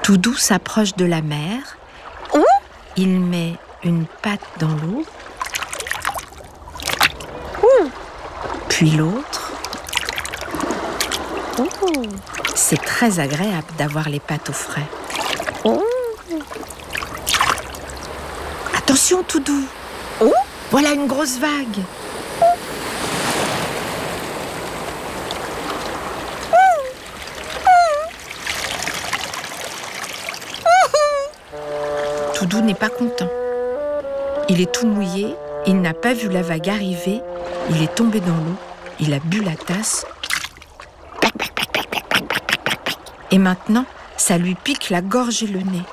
Toudou s'approche de la mer. Il met une patte dans l'eau, puis l'autre. C'est très agréable d'avoir les pattes au frais. Attention, Toudou. Voilà une grosse vague. Toudou n'est pas content. Il est tout mouillé, il n'a pas vu la vague arriver, il est tombé dans l'eau, il a bu la tasse. Et maintenant, ça lui pique la gorge et le nez.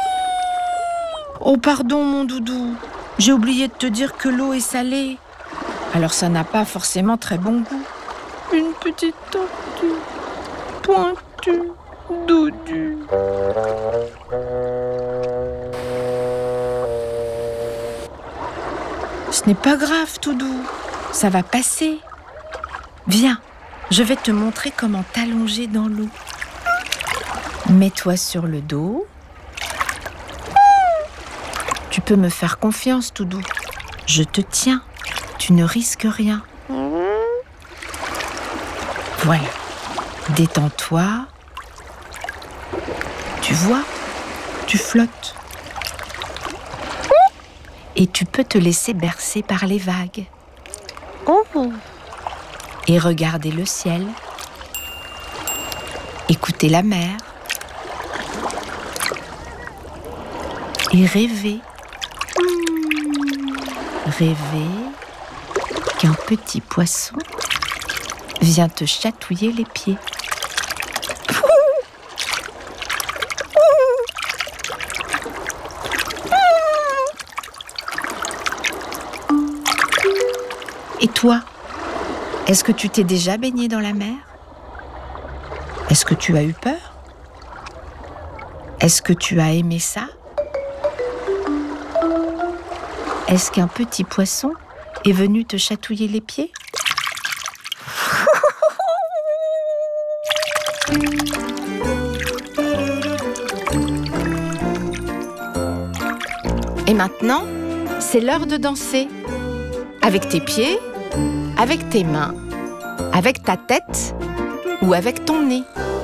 Oh pardon mon doudou, j'ai oublié de te dire que l'eau est salée. Alors ça n'a pas forcément très bon goût. Une petite tortue, pointue, doudou. Ce n'est pas grave, Toudou, ça va passer. Viens, je vais te montrer comment t'allonger dans l'eau. Mets-toi sur le dos. Tu peux me faire confiance, Toudou. Je te tiens, tu ne risques rien. Voilà, détends-toi. Tu vois, tu flottes. Et tu peux te laisser bercer par les vagues. Et regarder le ciel. Écouter la mer. Et rêver. Rêver qu'un petit poisson vient te chatouiller les pieds. Et toi, est-ce que tu t'es déjà baigné dans la mer? Est-ce que tu as eu peur? Est-ce que tu as aimé ça? Est-ce qu'un petit poisson est venu te chatouiller les pieds? Et maintenant, c'est l'heure de danser. Avec tes pieds, avec tes mains, avec ta tête ou avec ton nez.